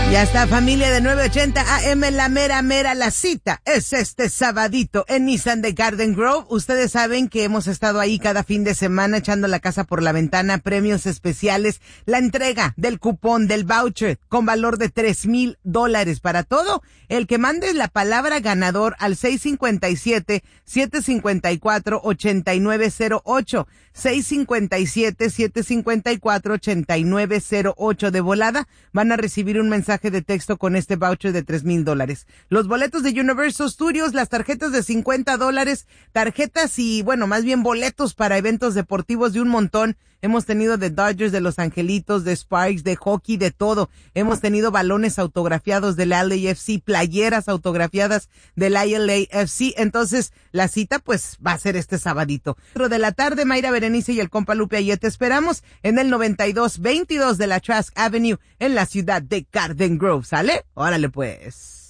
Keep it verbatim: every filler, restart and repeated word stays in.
Ya está, familia de nueve ochenta A M, la mera mera, la cita es este sabadito en Nissan de Garden Grove. Ustedes saben que hemos estado ahí cada fin de semana echando la casa por la ventana, premios especiales, la entrega del cupón, del voucher con valor de tres mil dólares para todo el que mande la palabra ganador al seis cinco siete, siete cinco cuatro, ocho nueve cero ocho, seis cinco siete, siete cinco cuatro, ocho nueve cero ocho. De volada van a recibir un mensaje de texto con este voucher de tres mil dólares. Los boletos de Universal Studios, las tarjetas de cincuenta dólares, tarjetas y, bueno, más bien boletos para eventos deportivos de un montón. Hemos tenido de Dodgers, de Los Angelitos, de Sparks, de hockey, de todo. Hemos tenido balones autografiados del L A F C, playeras autografiadas del I L A F C. Entonces, la cita, pues, va a ser este sabadito. Dentro de la tarde, Mayra Berenice y el compa Lupe Ayet te esperamos en el noventa y dos veintidós de la Trask Avenue en la ciudad de Garden Grove. ¿Sale? Órale, pues.